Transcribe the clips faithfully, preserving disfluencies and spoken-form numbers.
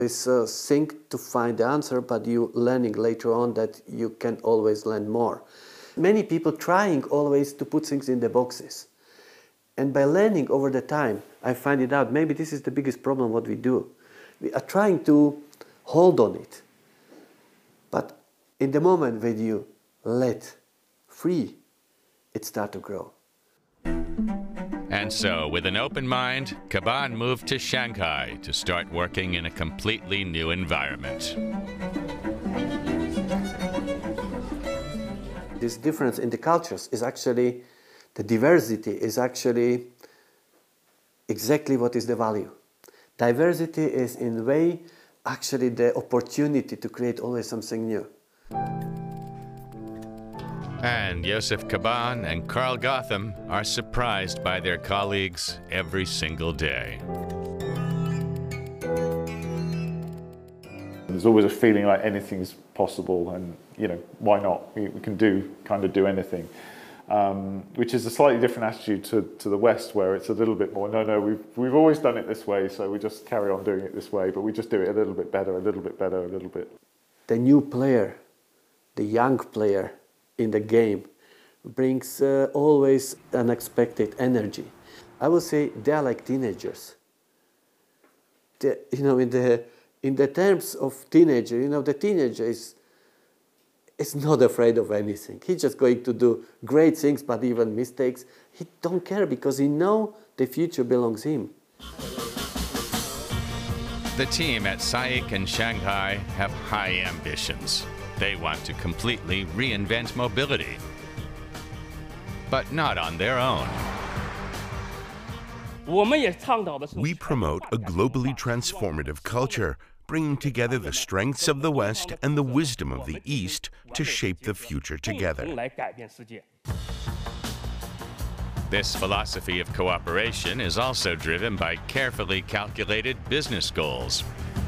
It's a thing to find the answer, but you learning later on that you can always learn more. Many people trying always to put things in the boxes. And by learning over the time, I find it out, maybe this is the biggest problem what we do. We are trying to hold on it. But in the moment when you let free, it starts to grow. And so, with an open mind, Caban moved to Shanghai to start working in a completely new environment. This difference in the cultures is actually, the diversity is actually exactly what is the value. Diversity is in a way actually the opportunity to create always something new. And Joseph Caban and Carl Gotham are surprised by their colleagues every single day. There's always a feeling like anything's possible, and you know, why not? We, we can do kind of do anything, um, which is a slightly different attitude to, to the West, where it's a little bit more, no, no, we've, we've always done it this way, so we just carry on doing it this way, but we just do it a little bit better, a little bit better, a little bit. The new player, the young player, in the game brings uh, always unexpected energy. I would say they are like teenagers. The, you know, in the in the terms of teenager, you know, the teenager is is not afraid of anything. He's just going to do great things, but even mistakes, he don't care because he know the future belongs him. The team at SAIC and Shanghai have high ambitions. They want to completely reinvent mobility, but not on their own. We promote a globally transformative culture, bringing together the strengths of the West and the wisdom of the East to shape the future together. This philosophy of cooperation is also driven by carefully calculated business goals.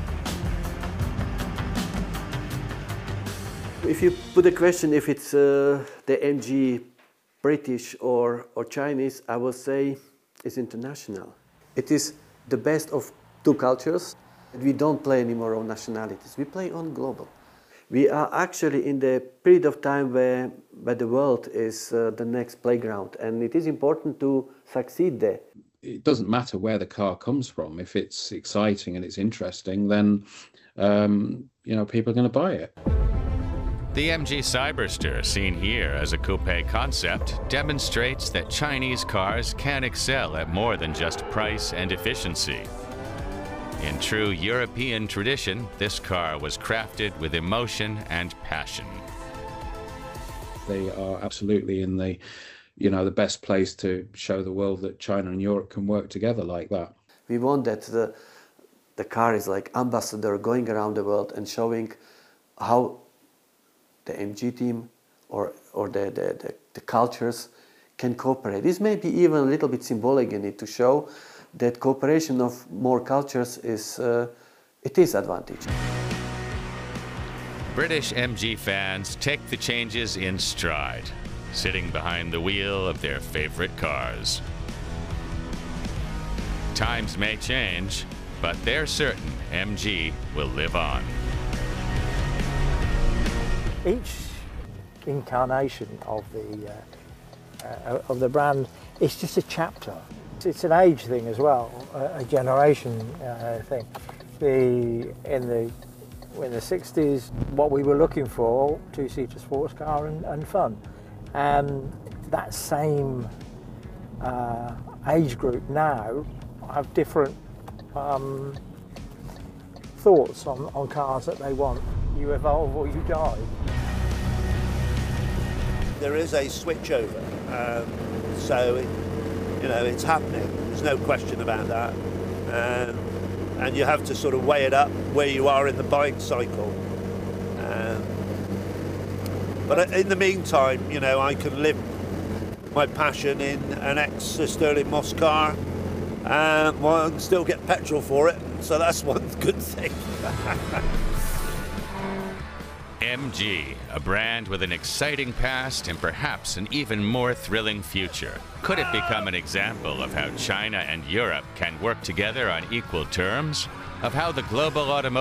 If you put the question if it's uh, the M G British or, or Chinese, I would say it's international. It is the best of two cultures. We don't play anymore on nationalities, we play on global. We are actually in the period of time where, where the world is uh, the next playground, and it is important to succeed there. It doesn't matter where the car comes from. If it's exciting and it's interesting, then um, you know, people are going to buy it. The M G Cyberster, seen here as a coupe concept, demonstrates that Chinese cars can excel at more than just price and efficiency. In true European tradition, this car was crafted with emotion and passion. They are absolutely in the, you know, the best place to show the world that China and Europe can work together like that. We want that the, the car is like ambassador going around the world and showing how the M G team or, or the, the, the, the cultures can cooperate. This may be even a little bit symbolic in it to show that cooperation of more cultures is, uh, it is advantage. British M G fans take the changes in stride, sitting behind the wheel of their favorite cars. Times may change, but they're certain M G will live on. Each incarnation of the uh, uh, of the brand is just a chapter. It's an age thing as well, a, a generation uh, thing. The in the in the sixties, what we were looking for, two-seater sports car and, and fun. And that same uh, age group now have different um, thoughts on, on cars that they want. You evolve or you die. There is a switchover, um, so it, you know, it's happening. There's no question about that. Um, and you have to sort of weigh it up where you are in the buying cycle. Um, but in the meantime, you know, I can live my passion in an ex-Stirling Moss car, um, while I can still get petrol for it. So that's one good thing. M G, a brand with an exciting past and perhaps an even more thrilling future. Could it become an example of how China and Europe can work together on equal terms? Of how the global automotive